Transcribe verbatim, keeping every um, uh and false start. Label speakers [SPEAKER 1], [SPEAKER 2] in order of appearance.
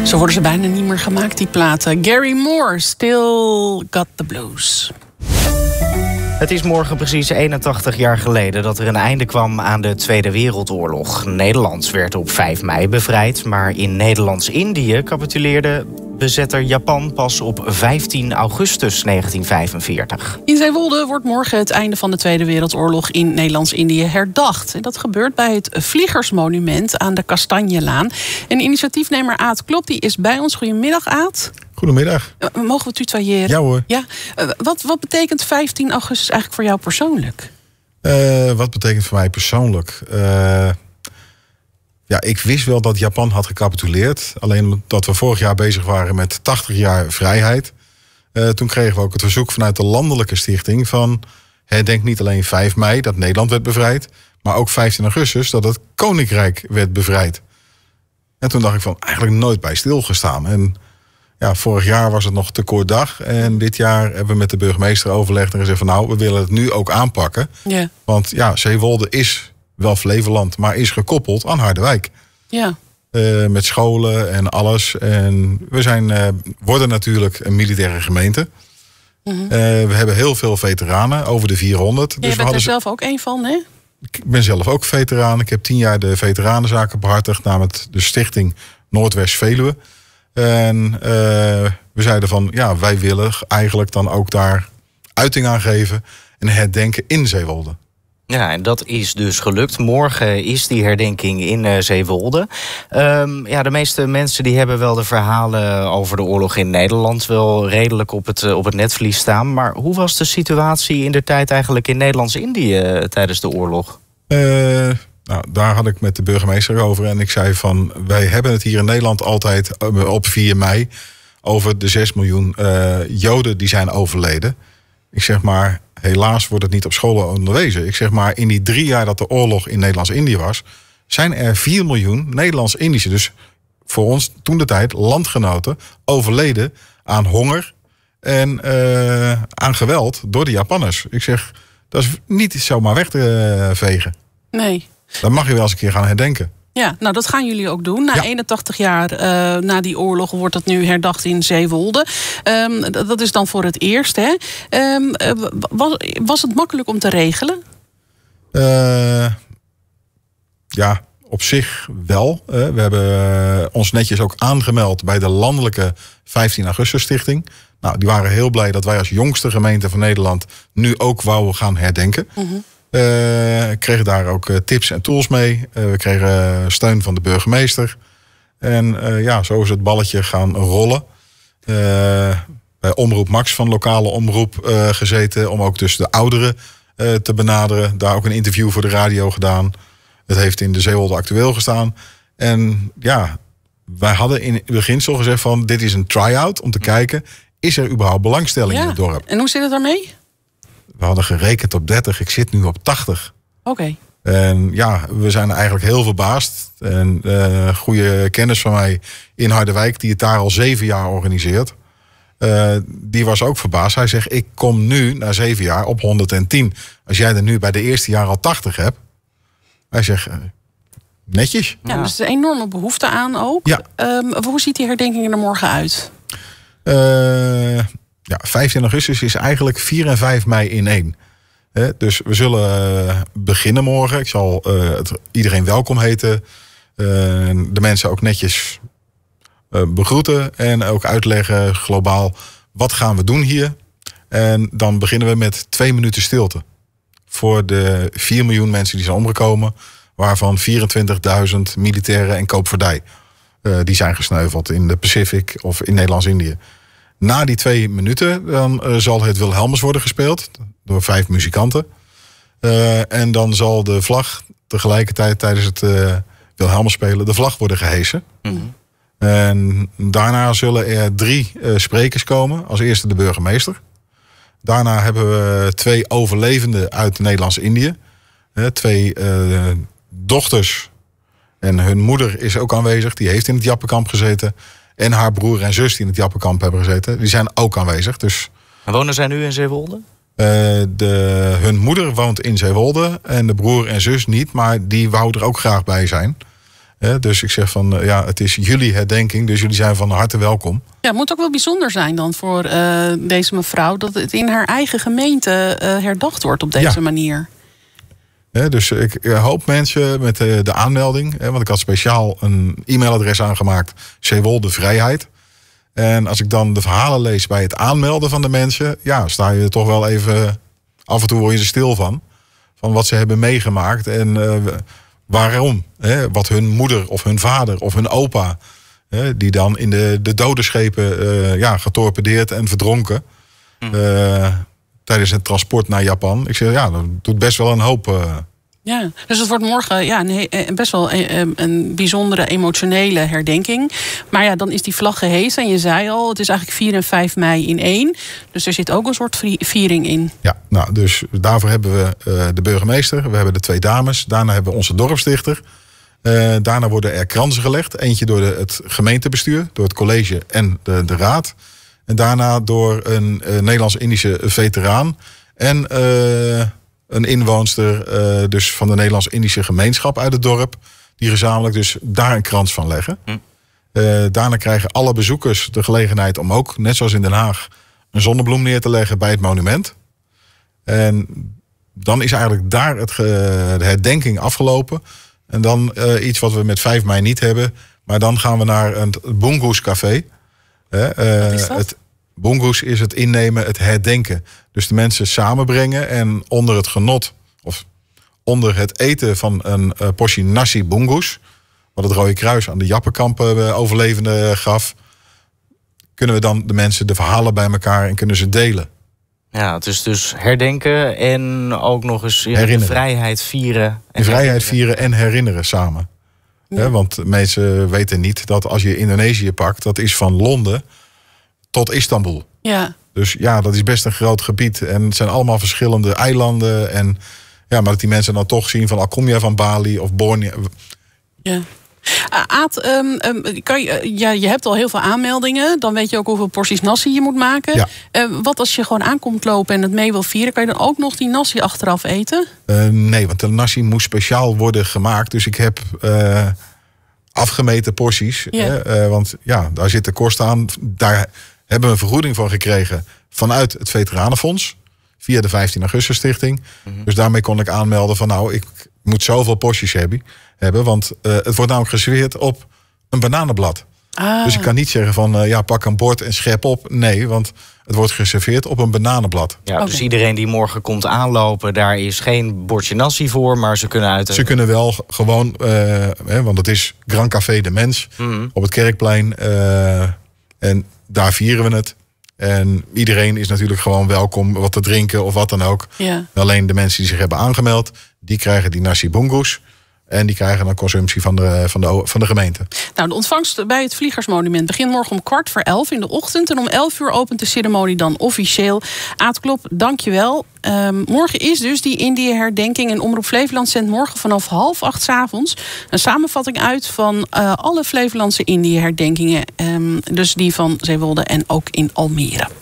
[SPEAKER 1] Zo worden ze bijna niet meer gemaakt, die platen. Gary Moore, Still Got the Blues.
[SPEAKER 2] Het is morgen precies eenentachtig jaar geleden dat er een einde kwam aan de Tweede Wereldoorlog. Nederland werd op vijf mei bevrijd, maar in Nederlands-Indië capituleerde bezetter Japan pas op vijftien augustus negentien vijfenveertig.
[SPEAKER 1] In Zeewolde wordt morgen het einde van de Tweede Wereldoorlog in Nederlands-Indië herdacht. En dat gebeurt bij het Vliegersmonument aan de Kastanjelaan. En initiatiefnemer Aad Klop die is bij ons. Goedemiddag, Aad.
[SPEAKER 3] Goedemiddag.
[SPEAKER 1] Uh, mogen we tutoyeren?
[SPEAKER 3] Ja hoor.
[SPEAKER 1] Ja? Uh, wat, wat betekent vijftien augustus eigenlijk voor jou persoonlijk?
[SPEAKER 3] Uh, wat betekent voor mij persoonlijk? Uh, ja, ik wist wel dat Japan had gecapituleerd. Alleen dat we vorig jaar bezig waren met tachtig jaar vrijheid. Uh, toen kregen we ook het verzoek vanuit de landelijke stichting van herdenk niet alleen vijf mei dat Nederland werd bevrijd, maar ook vijftien augustus dat het Koninkrijk werd bevrijd. En toen dacht ik van eigenlijk nooit bij stilgestaan. En ja, vorig jaar was het nog te kort dag. En dit jaar hebben we met de burgemeester overlegd en gezegd van nou, we willen het nu ook aanpakken.
[SPEAKER 1] Ja.
[SPEAKER 3] Want ja, Zeewolde is wel Flevoland, maar is gekoppeld aan Harderwijk.
[SPEAKER 1] Ja.
[SPEAKER 3] Uh, met scholen en alles. En we zijn, uh, worden natuurlijk een militaire gemeente. Mm-hmm. Uh, we hebben heel veel veteranen, over de vierhonderd.
[SPEAKER 1] Ja,
[SPEAKER 3] dus
[SPEAKER 1] je bent
[SPEAKER 3] we
[SPEAKER 1] er
[SPEAKER 3] ze...
[SPEAKER 1] zelf ook één van, hè?
[SPEAKER 3] Ik ben zelf ook veteraan. Ik heb tien jaar de veteranenzaken behartigd namens de stichting Noordwest-Veluwe. En uh, we zeiden van, ja, wij willen eigenlijk dan ook daar uiting aan geven en herdenken in Zeewolde.
[SPEAKER 2] Ja, en dat is dus gelukt. Morgen is die herdenking in uh, Zeewolde. Um, ja, de meeste mensen die hebben wel de verhalen over de oorlog in Nederland wel redelijk op het, uh, op het netvlies staan. Maar hoe was de situatie in de tijd eigenlijk in Nederlands-Indië uh, tijdens de oorlog?
[SPEAKER 3] Uh, nou, daar had ik met de burgemeester over en ik zei van, wij hebben het hier in Nederland altijd uh, op vier mei over de zes miljoen uh, Joden die zijn overleden. Ik zeg maar, helaas wordt het niet op scholen onderwezen. Ik zeg maar, in die drie jaar dat de oorlog in Nederlands-Indië was, zijn er vier miljoen Nederlands-Indische, dus voor ons toen de tijd landgenoten, overleden aan honger en uh, aan geweld door de Japanners. Ik zeg, dat is niet zomaar weg te uh, vegen.
[SPEAKER 1] Nee.
[SPEAKER 3] Dan mag je wel eens een keer gaan herdenken.
[SPEAKER 1] Ja, nou dat gaan jullie ook doen. Na
[SPEAKER 3] ja.
[SPEAKER 1] eenentachtig jaar uh, na die oorlog wordt dat nu herdacht in Zeewolde. Um, dat is dan voor het eerst, hè? Um, was, was het makkelijk om te regelen?
[SPEAKER 3] Uh, ja, op zich wel. Uh, we hebben uh, ons netjes ook aangemeld bij de landelijke vijftien augustus stichting. Nou, die waren heel blij dat wij als jongste gemeente van Nederland nu ook wouden gaan herdenken. Uh-huh. Uh, kregen daar ook uh, tips en tools mee. Uh, we kregen uh, steun van de burgemeester. En uh, ja, zo is het balletje gaan rollen. Uh, bij Omroep Max van lokale omroep uh, gezeten om ook dus de ouderen uh, te benaderen. Daar ook een interview voor de radio gedaan. Het heeft in de Zeewolde Actueel gestaan. En ja, wij hadden in het beginsel gezegd van dit is een try-out om te kijken, is er überhaupt belangstelling
[SPEAKER 1] ja.
[SPEAKER 3] in het dorp?
[SPEAKER 1] En hoe zit het daarmee?
[SPEAKER 3] We hadden gerekend op dertig, ik zit nu op tachtig.
[SPEAKER 1] Oké. Okay.
[SPEAKER 3] En ja, we zijn eigenlijk heel verbaasd. En uh, goede kennis van mij in Harderwijk, die het daar al zeven jaar organiseert, Uh, die was ook verbaasd. Hij zegt, ik kom nu na zeven jaar op honderdtien. Als jij er nu bij de eerste jaar al tachtig hebt. Hij zegt, uh, netjes.
[SPEAKER 1] Ja, dus er is een enorme behoefte aan ook.
[SPEAKER 3] Ja.
[SPEAKER 1] Um, hoe ziet die herdenking er morgen uit?
[SPEAKER 3] Uh, ja, vijftien augustus is eigenlijk vier en vijf mei in één. Uh, dus we zullen uh, beginnen morgen. Ik zal uh, het, iedereen welkom heten. Uh, de mensen ook netjes uh, begroeten. En ook uitleggen globaal, wat gaan we doen hier? En dan beginnen we met twee minuten stilte. Voor de vier miljoen mensen die zijn omgekomen. Waarvan vierentwintigduizend militairen en koopvaardij. Uh, die zijn gesneuveld in de Pacific of in Nederlands-Indië. Na die twee minuten dan, uh, zal het Wilhelmus worden gespeeld. Door vijf muzikanten. Uh, en dan zal de vlag tegelijkertijd tijdens het uh, Wilhelmus spelen de vlag worden gehesen. Mm-hmm. En daarna zullen er drie uh, sprekers komen. Als eerste de burgemeester. Daarna hebben we twee overlevenden uit Nederlands-Indië. Uh, twee uh, dochters. En hun moeder is ook aanwezig. Die heeft in het Jappenkamp gezeten. En haar broer en zus die in het Jappenkamp hebben gezeten. Die zijn ook aanwezig. Dus,
[SPEAKER 2] en wonen zij nu in Zeewolde?
[SPEAKER 3] Uh, de, hun moeder woont in Zeewolde. En de broer en zus niet. Maar die wou er ook graag bij zijn. Hè, dus ik zeg van, uh, ja, het is jullie herdenking, dus jullie zijn van harte welkom.
[SPEAKER 1] Ja, het moet ook wel bijzonder zijn dan voor uh, deze mevrouw dat het in haar eigen gemeente uh, herdacht wordt op deze ja. manier.
[SPEAKER 3] Ja, dus ik hoop mensen met de, de aanmelding, hè, want ik had speciaal een e-mailadres aangemaakt, Zeewolde Vrijheid. En als ik dan de verhalen lees bij het aanmelden van de mensen, ja, sta je er toch wel even, af en toe word je er stil van. Van wat ze hebben meegemaakt en uh, waarom. Hè, wat hun moeder of hun vader of hun opa, hè, die dan in de, de dodenschepen uh, ja, getorpedeerd en verdronken. Mm. Uh, tijdens het transport naar Japan. Ik zeg, ja, dat doet best wel een hoop. Uh,
[SPEAKER 1] Ja, dus het wordt morgen ja, een, best wel een, een bijzondere emotionele herdenking. Maar ja, dan is die vlag gehesen. En je zei al, het is eigenlijk vier en vijf mei in één. Dus er zit ook een soort viering in.
[SPEAKER 3] Ja, nou, dus daarvoor hebben we uh, de burgemeester. We hebben de twee dames. Daarna hebben we onze dorpsdichter. Uh, daarna worden er kransen gelegd. Eentje door de, het gemeentebestuur, door het college en de, de raad. En daarna door een uh, Nederlands-Indische veteraan. En Uh, een inwoonster uh, dus van de Nederlands-Indische gemeenschap uit het dorp. Die gezamenlijk dus daar een krans van leggen. Hm. Uh, daarna krijgen alle bezoekers de gelegenheid om ook, net zoals in Den Haag, een zonnebloem neer te leggen bij het monument. En dan is eigenlijk daar het ge, de herdenking afgelopen. En dan uh, iets wat we met vijf mei niet hebben. Maar dan gaan we naar een Bungoes Café. Uh,
[SPEAKER 1] wat is dat?
[SPEAKER 3] Het, Bungoes is het innemen, het herdenken. Dus de mensen samenbrengen en onder het genot, of onder het eten van een uh, portie nasi bungoes, wat het Rode Kruis aan de Jappenkampen uh, overlevenden gaf, kunnen we dan de mensen de verhalen bij elkaar en kunnen ze delen.
[SPEAKER 2] Ja, het is dus herdenken en ook nog eens ja, de vrijheid vieren.
[SPEAKER 3] De vrijheid vieren en herinneren samen. Ja. He, want mensen weten niet dat als je Indonesië pakt, dat is van Londen tot Istanbul.
[SPEAKER 1] Ja.
[SPEAKER 3] Dus ja, dat is best een groot gebied. En het zijn allemaal verschillende eilanden. En ja, maar dat die mensen dan toch zien van, al kom jij van Bali of Borneo.
[SPEAKER 1] Ja. Uh, Aad, um, um, kan je, uh, ja, je hebt al heel veel aanmeldingen. Dan weet je ook hoeveel porties nasi je moet maken.
[SPEAKER 3] Ja.
[SPEAKER 1] Uh, wat als je gewoon aankomt lopen en het mee wil vieren, kan je dan ook nog die nasi achteraf eten?
[SPEAKER 3] Uh, nee, want de nasi moest speciaal worden gemaakt. Dus ik heb Uh, afgemeten porties.
[SPEAKER 1] Ja.
[SPEAKER 3] Hè? Uh, want ja, daar zit de kost aan. Daar hebben we een vergoeding van gekregen vanuit het Veteranenfonds. Via de vijftien augustus Stichting. Mm-hmm. Dus daarmee kon ik aanmelden van, nou, ik moet zoveel porties hebben. hebben want uh, het wordt namelijk geserveerd op een bananenblad.
[SPEAKER 1] Ah.
[SPEAKER 3] Dus ik kan niet zeggen van, uh, ja, pak een bord en schep op. Nee, want het wordt geserveerd op een bananenblad.
[SPEAKER 2] Ja,
[SPEAKER 1] okay.
[SPEAKER 2] Dus iedereen die morgen komt aanlopen, daar is geen bordje nasi voor, maar ze kunnen uit.
[SPEAKER 3] Ze kunnen wel gewoon, uh, hè, want het is Grand Café de Mens mm-hmm. op het Kerkplein. Uh, en daar vieren we het. En iedereen is natuurlijk gewoon welkom wat te drinken of wat dan ook.
[SPEAKER 1] Ja.
[SPEAKER 3] Alleen de mensen die zich hebben aangemeld, die krijgen die nasi bungoes. En die krijgen dan consumptie van de, van, de, van de gemeente.
[SPEAKER 1] Nou, de ontvangst bij het Vliegersmonument begint morgen om kwart voor elf in de ochtend. En om elf uur opent de ceremonie dan officieel. Aad Klop, dank je wel. Um, morgen is dus die Indië-herdenking. En Omroep Flevoland zendt morgen vanaf half acht 's avonds een samenvatting uit van uh, alle Flevolandse Indië-herdenkingen. Um, dus die van Zeewolde en ook in Almere.